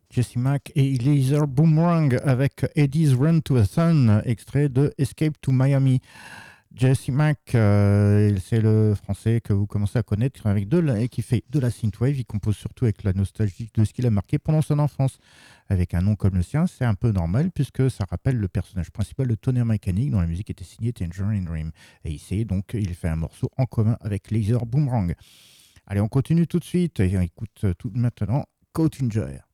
Jesse Mack et Laser Boomerang avec Eddie's Run to the Sun, extrait de Escape to Miami. Jesse Mack, c'est le français que vous commencez à connaître et qui fait de la synthwave. Il compose surtout avec la nostalgie de ce qu'il a marqué pendant son enfance. Avec un nom comme le sien, c'est un peu normal puisque ça rappelle le personnage principal de Tonnerre Mécanique dont la musique était signée Tangerine Dream. Et il fait un morceau en commun avec Laser Boomerang. Allez, on continue tout de suite et on écoute tout maintenant Caught in Joy.